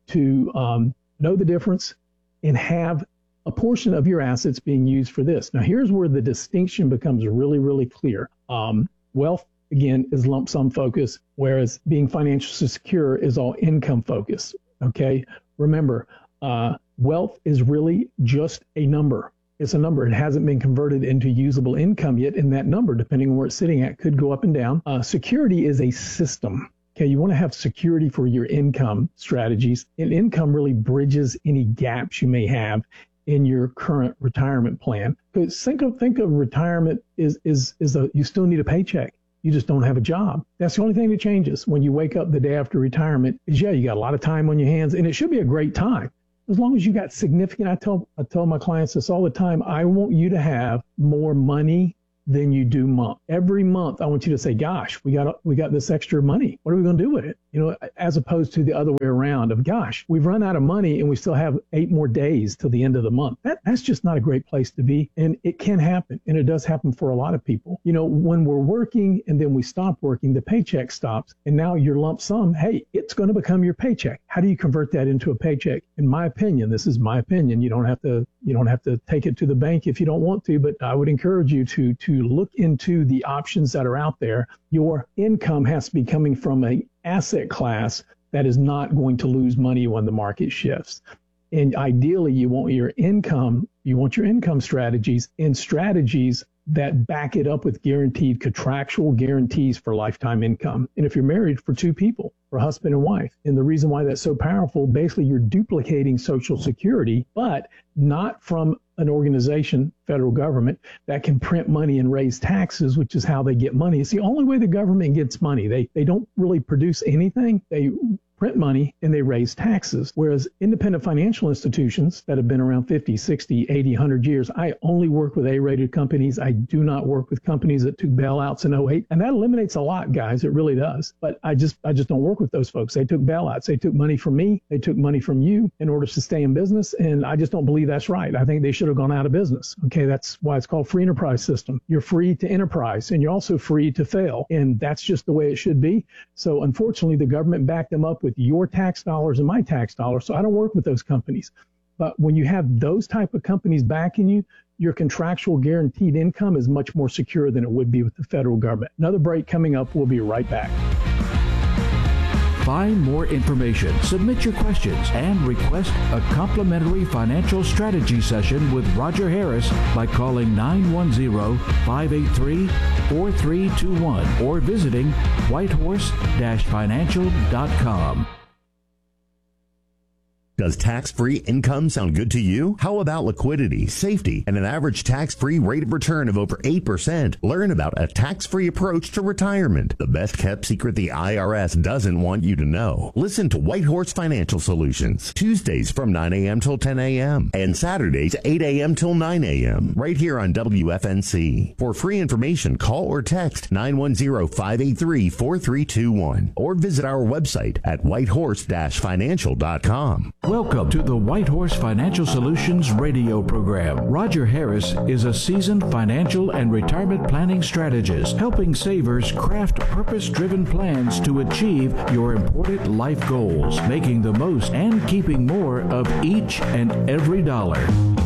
to um, know the difference and have a portion of your assets being used for this. Now, here's where the distinction becomes really, really clear. Um, wealth, again, is lump sum focus, whereas being financially secure is all income focus. Okay? Remember, uh, wealth is really just a number. It's a number. It hasn't been converted into usable income yet. And that number, depending on where it's sitting at, could go up and down. Uh, security is a system. Okay, you want to have security for your income strategies. And income really bridges any gaps you may have in your current retirement plan. Because think of think of retirement is is is a you still need a paycheck. You just don't have a job. That's the only thing that changes when you wake up the day after retirement. Is yeah, you got a lot of time on your hands, and it should be a great time. As long as you got significant, I tell I tell my clients this all the time. I want you to have more money than you do month. Every month, I want you to say, gosh, we got we got this extra money. What are we going to do with it? You know, as opposed to the other way around of, gosh, we've run out of money and we still have eight more days till the end of the month. That, that's just not a great place to be. And it can happen. And it does happen for a lot of people. You know, when we're working and then we stop working, the paycheck stops. And now your lump sum, hey, it's going to become your paycheck. How do you convert that into a paycheck? In my opinion, this is my opinion. You don't have to, you don't have to take it to the bank if you don't want to, but I would encourage you to, to look into the options that are out there. Your income has to be coming from an asset class that is not going to lose money when the market shifts. And ideally, you want your income, you want your income strategies in strategies that back it up with guaranteed contractual guarantees for lifetime income. And if you're married, for two people, for husband and wife. And the reason why that's so powerful, basically you're duplicating Social Security, but not from an organization, federal government, that can print money and raise taxes, which is how they get money. It's the only way the government gets money. They they don't really produce anything. They print money and they raise taxes. Whereas independent financial institutions that have been around fifty, sixty, eighty, one hundred years, I only work with A-rated companies. I do not work with companies that took bailouts in oh eight. And that eliminates a lot, guys. It really does. But I just I just don't work with those folks. They took bailouts. They took money from me. They took money from you in order to stay in business. And I just don't believe that's right. I think they should have gone out of business. Okay, that's why it's called free enterprise system. You're free to enterprise and you're also free to fail. And that's just the way it should be. So unfortunately, the government backed them up with your tax dollars and my tax dollars. So I don't work with those companies. But when you have those type of companies backing you, your contractual guaranteed income is much more secure than it would be with the federal government. Another break coming up. We'll be right back. Find more information, submit your questions, and request a complimentary financial strategy session with Roger Harris by calling nine one zero, five eight three, four three two one or visiting whitehorse dash financial dot com. Does tax-free income sound good to you? How about liquidity, safety, and an average tax-free rate of return of over eight percent? Learn about a tax-free approach to retirement. The best-kept secret the I R S doesn't want you to know. Listen to Whitehorse Financial Solutions, Tuesdays from nine a.m. till ten a.m. and Saturdays eight a.m. till nine a.m. right here on W F N C. For free information, call or text nine one zero, five eight three, four three two one or visit our website at whitehorse dash financial dot com. Welcome to the Whitehorse Financial Solutions radio program. Roger Harris is a seasoned financial and retirement planning strategist, helping savers craft purpose-driven plans to achieve your important life goals, making the most and keeping more of each and every dollar.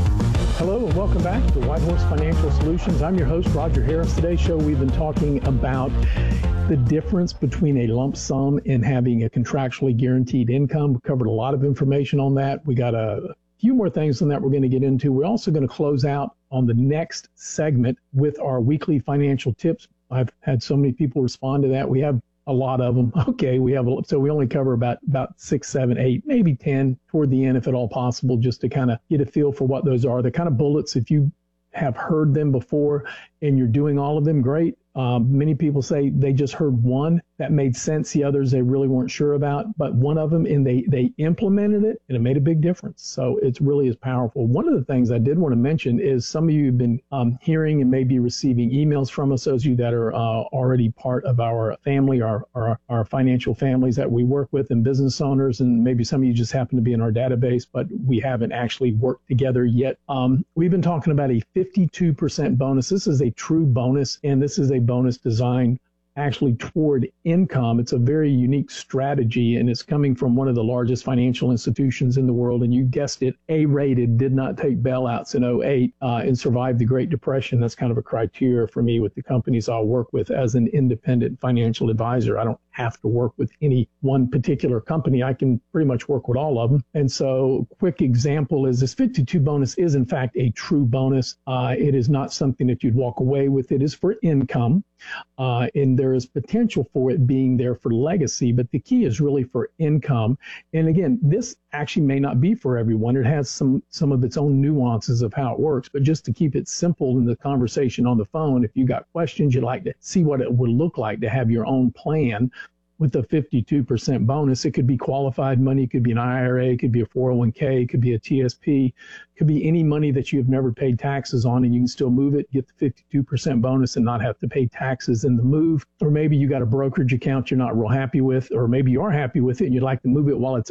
Hello and welcome back to Whitehorse Financial Solutions. I'm your host, Roger Harris. Today's show, we've been talking about the difference between a lump sum and having a contractually guaranteed income. We covered a lot of information on that. We got a few more things on that we're going to get into. We're also going to close out on the next segment with our weekly financial tips. I've had so many people respond to that. We have a lot of them. Okay, we have a, so we only cover about about six, seven, eight, maybe ten toward the end, if at all possible, just to kind of get a feel for what those are. The kind of bullets, if you have heard them before and you're doing all of them, great. Um, many people say they just heard one that made sense. The others they really weren't sure about, but one of them, and they they implemented it, and it made a big difference. So it really is powerful. One of the things I did want to mention is some of you have been um, hearing and maybe receiving emails from us, those of you that are uh, already part of our family, our, our our financial families that we work with, and business owners, and maybe some of you just happen to be in our database, but we haven't actually worked together yet. Um, we've been talking about a fifty-two percent bonus. This is a true bonus, and this is a bonus designed actually toward income. It's a very unique strategy, and it's coming from one of the largest financial institutions in the world. And you guessed it, A-rated, did not take bailouts in oh eight uh, and survived the Great Depression. That's kind of a criteria for me with the companies I'll work with as an independent financial advisor. I don't have to work with any one particular company. I can pretty much work with all of them. And so quick example is this fifty-two bonus is in fact a true bonus. Uh, it is not something that you'd walk away with. It is for income. Uh, and there is potential for it being there for legacy, but the key is really for income. And again, this actually may not be for everyone. It has some some of its own nuances of how it works, but just to keep it simple in the conversation on the phone, if you got questions, you'd like to see what it would look like to have your own plan with a fifty-two percent bonus. It could be qualified money, it could be an I R A, it could be a four oh one k, it could be a T S P, it could be any money that you've never paid taxes on and you can still move it, get the fifty-two percent bonus and not have to pay taxes in the move. Or maybe you got a brokerage account you're not real happy with, or maybe you are happy with it and you'd like to move it while it's